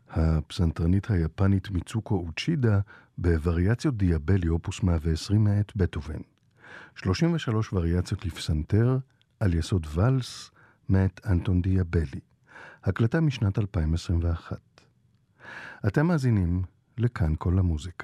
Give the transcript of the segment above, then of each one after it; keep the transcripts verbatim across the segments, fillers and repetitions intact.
הפסנתרנית היפנית מיצוקו אוצ'ידה בווריאציות דיאבלי אופוס מאה ועשרים מאת בטהובן. שלושים ושלוש וריאציות לפסנתר על יסוד ולס מאת אנטון דיאבלי. הקלטה משנת אלפיים עשרים ואחת. אתם מאזינים לכאן כל המוזיקה.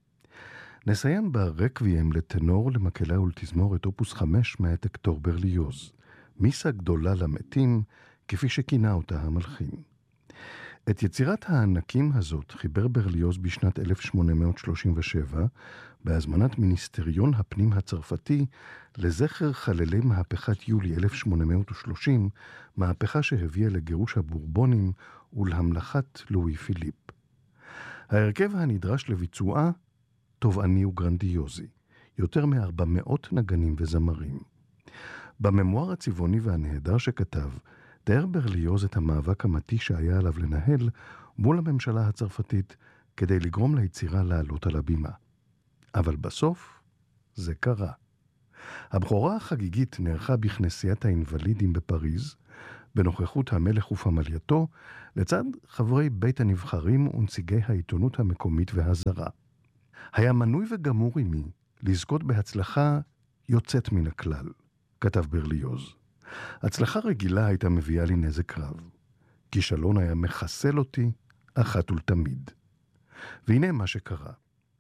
נסיים ברקוויאם לטנור, למקהלה ולתזמורת אופוס חמש מאת הקטור ברליוז. מיסה גדולה למתים, כפי שכינה אותה המלחין. את יצירת הענקים הזאת חיבר ברליוז בשנת אלף שמונה מאות שלושים ושבע, בהזמנת מיניסטריון הפנים הצרפתי לזכר חללי מהפכת יולי אלף שמונה מאות ושלושים, מהפכה שהביאה לגירוש הבורבונים ולהמלכת לואי פיליפ. ההרכב הנדרש לביצועה תובעני וגרנדיוזי, יותר מ-ארבע מאות נגנים וזמרים. בממואר הצבעוני והנהדר שכתב, תיאר ברליוז את המאבק המתיש שהיה עליו לנהל מול הממשלה הצרפתית כדי לגרום ליצירה לעלות על הבימה. אבל בסוף זה קרה. הבכורה החגיגית נערכה בכנסיית האינוולידים בפריז, בנוכחות המלך ופמלייתו, לצד חברי בית הנבחרים ונציגי העיתונות המקומית והזרה. היה מנוי וגמור עמי לזכות בהצלחה יוצאת מן הכלל, כתב ברליוז. הצלחה רגילה הייתה מביאה לי נזק רב. כישלון היה מחסל אותי אחת ולתמיד. והנה מה שקרה.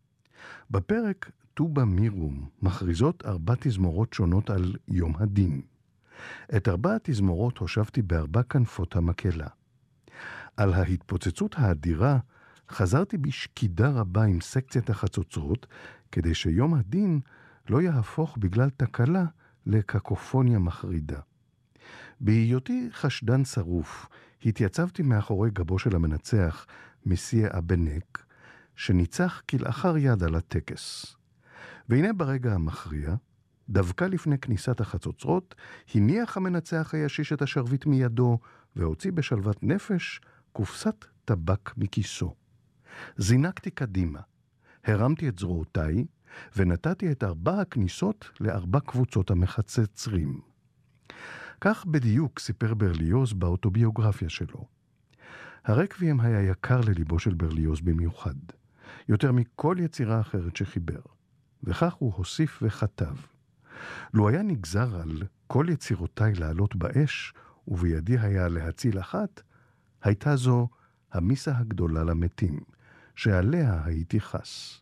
בפרק טובה מירום מכריזות ארבע תזמורות שונות על יום הדין. את ארבע התזמורות הושבתי בארבע כנפות המקהלה. על ההתפוצצות האדירה חזרתי בשקידה רבה עם סקציית החצוצרות, כדי שיום הדין לא יהפוך בגלל תקלה לקקופוניה מחרידה. בהיותי חשדן שרוף, התייצבתי מאחורי גבו של המנצח, מסיה אבנק, שניצח כלאחר יד על הטקס. והנה ברגע המכריע, דווקא לפני כניסת החצוצרות, הניח המנצח הישיש את השרביט מידו, והוציא בשלוות נפש קופסת טבק מכיסו. זינקתי קדימה, הרמתי את זרועותיי, ונתתי את ארבע הכניסות לארבע קבוצות המחצצרים. כך בדיוק סיפר ברליוז באוטוביוגרפיה שלו. הרקוויאם היה יקר לליבו של ברליוז במיוחד, יותר מכל יצירה אחרת שחיבר, וכך הוא הוסיף וכתב. לו היה נגזר על כל יצירותיי לעלות באש, ובידי היה להציל אחת, הייתה זו המיסה הגדולה למתים, שעליה הייתי חס.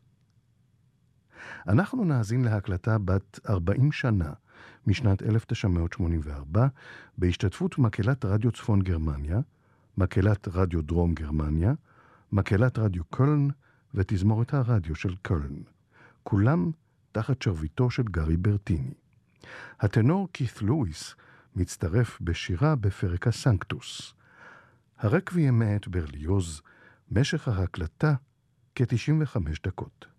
אנחנו נאזין להקלטה בת ארבעים שנה, משנת אלף תשע מאות שמונים וארבע, בהשתתפות מקהלת רדיו צפון גרמניה, מקהלת רדיו דרום גרמניה, מקהלת רדיו קולן ותזמורת הרדיו של קולן. כולם תחת שרביטו של גרי ברטיני. הטנור כית לואיס מצטרף בשירה בפרק הסנקטוס. הרקוויאם מאת ברליוז, משך ההקלטה כ-תשעים וחמש דקות.